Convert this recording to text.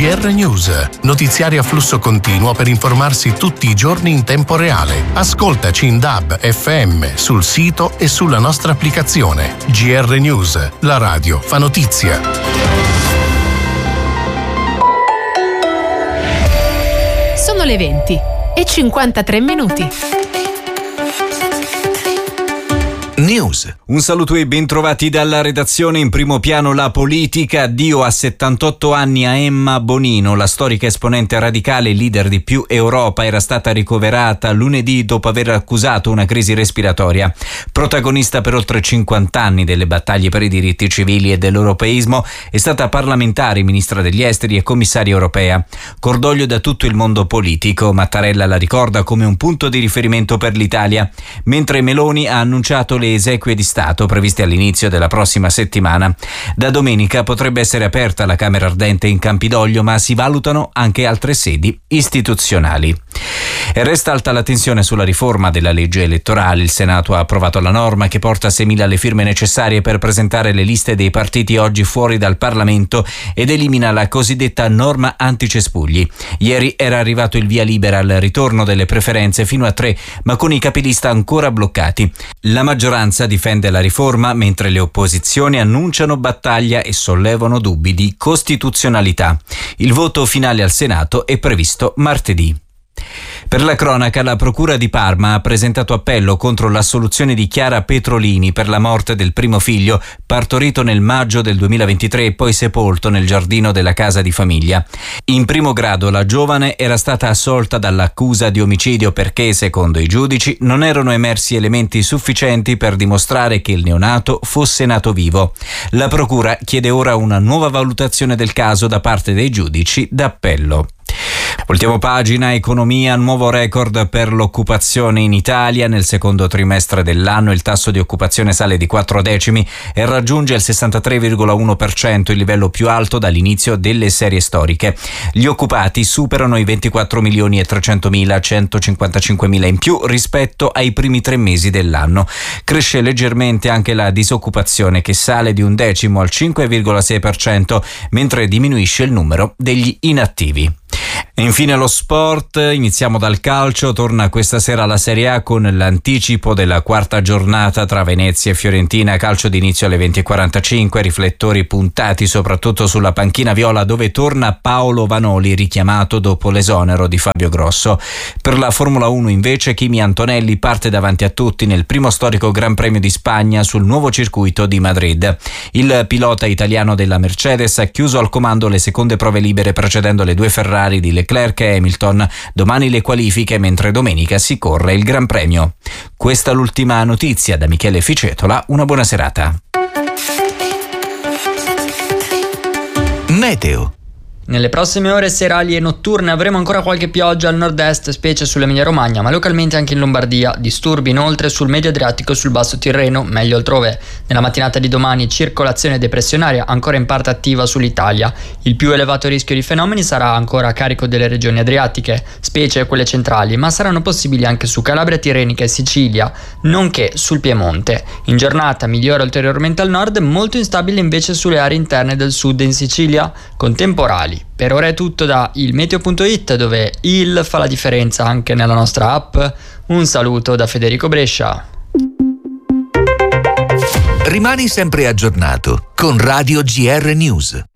GR News, notiziari a flusso continuo per informarsi tutti i giorni in tempo reale. Ascoltaci in DAB, FM, sul sito e sulla nostra applicazione. GR News, la radio fa notizia. Sono le 20:53. News. Un saluto e bentrovati dalla redazione. In primo piano la politica. Addio a 78 anni a Emma Bonino. La storica esponente radicale e leader di Più Europa era stata ricoverata lunedì dopo aver accusato una crisi respiratoria. Protagonista per oltre 50 anni delle battaglie per i diritti civili e dell'europeismo, è stata parlamentare, ministra degli esteri e commissaria europea. Cordoglio da tutto il mondo politico. Mattarella la ricorda come un punto di riferimento per l'Italia, mentre Meloni ha annunciato le esequie di Stato previste all'inizio della prossima settimana. Da domenica potrebbe essere aperta la Camera Ardente in Campidoglio, ma si valutano anche altre sedi istituzionali. E resta alta la tensione sulla riforma della legge elettorale. Il Senato ha approvato la norma che porta a 6.000 le firme necessarie per presentare le liste dei partiti oggi fuori dal Parlamento ed elimina la cosiddetta norma anticespugli. Ieri era arrivato il via libera al ritorno delle preferenze fino a 3, ma con i capilista ancora bloccati. La maggioranza difende la riforma, mentre le opposizioni annunciano battaglia e sollevano dubbi di costituzionalità. Il voto finale al Senato è previsto martedì. Per la cronaca, la Procura di Parma ha presentato appello contro l'assoluzione di Chiara Petrolini per la morte del primo figlio, partorito nel maggio del 2023 e poi sepolto nel giardino della casa di famiglia. In primo grado la giovane era stata assolta dall'accusa di omicidio perché, secondo i giudici, non erano emersi elementi sufficienti per dimostrare che il neonato fosse nato vivo. La Procura chiede ora una nuova valutazione del caso da parte dei giudici d'appello. Voltiamo pagina. Economia. Nuovo record per l'occupazione in Italia. Nel secondo trimestre dell'anno il tasso di occupazione sale di 4 decimi e raggiunge il 63,1%, il livello più alto dall'inizio delle serie storiche. Gli occupati superano i 24.300.000, 155.000 in più rispetto ai primi 3 mesi dell'anno. Cresce leggermente anche la disoccupazione, che sale di 1 decimo al 5,6%, mentre diminuisce il numero degli inattivi. E infine lo sport. Iniziamo dal calcio. Torna questa sera la Serie A con l'anticipo della quarta giornata tra Venezia e Fiorentina. Calcio d'inizio alle 20:45, riflettori puntati soprattutto sulla panchina viola, dove torna Paolo Vanoli, richiamato dopo l'esonero di Fabio Grosso. Per la Formula 1 invece Kimi Antonelli parte davanti a tutti nel primo storico Gran Premio di Spagna sul nuovo circuito di Madrid. Il pilota italiano della Mercedes ha chiuso al comando le seconde prove libere, precedendo le 2 Ferrari di Leclerc e Hamilton. Domani le qualifiche, mentre domenica si corre il Gran Premio. Questa è l'ultima notizia. Da Michele Ficetola, una buona serata. Meteo. Nelle prossime ore serali e notturne avremo ancora qualche pioggia al nord-est, specie sull'Emilia-Romagna, ma localmente anche in Lombardia. Disturbi inoltre sul medio Adriatico e sul basso Tirreno, meglio altrove. Nella mattinata di domani circolazione depressionaria ancora in parte attiva sull'Italia. Il più elevato rischio di fenomeni sarà ancora a carico delle regioni adriatiche, specie quelle centrali, ma saranno possibili anche su Calabria, Tirrenica e Sicilia, nonché sul Piemonte. In giornata migliora ulteriormente al nord, molto instabile invece sulle aree interne del sud e in Sicilia, con temporali. Per ora è tutto da ilmeteo.it, dove il fa la differenza anche nella nostra app. Un saluto da Federico Brescia. Rimani sempre aggiornato con Radio GR News.